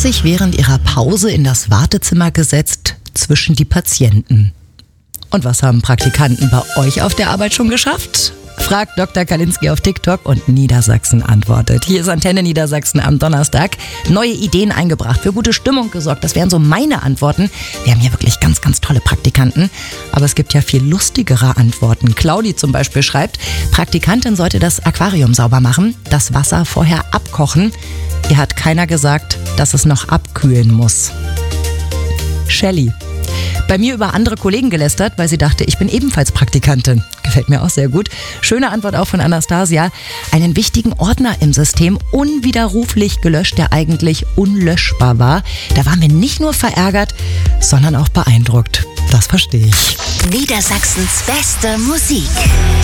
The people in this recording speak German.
sich während ihrer Pause in das Wartezimmer gesetzt zwischen die Patienten. Und was haben Praktikanten bei euch auf der Arbeit schon geschafft? Fragt Dr. Kalinski auf TikTok und Niedersachsen antwortet. Hier ist Antenne Niedersachsen am Donnerstag. Neue Ideen eingebracht, für gute Stimmung gesorgt. Das wären so meine Antworten. Wir haben hier wirklich ganz, ganz tolle Praktikanten. Aber es gibt ja viel lustigere Antworten. Claudi zum Beispiel schreibt, Praktikantin sollte das Aquarium sauber machen, das Wasser vorher abkochen. Hier hat keiner gesagt, dass es noch abkühlen muss. Shelly. Bei mir über andere Kollegen gelästert, weil sie dachte, ich bin ebenfalls Praktikantin. Gefällt mir auch sehr gut. Schöne Antwort auch von Anastasia. Einen wichtigen Ordner im System unwiderruflich gelöscht, der eigentlich unlöschbar war. Da waren wir nicht nur verärgert, sondern auch beeindruckt. Das verstehe ich. Niedersachsens beste Musik.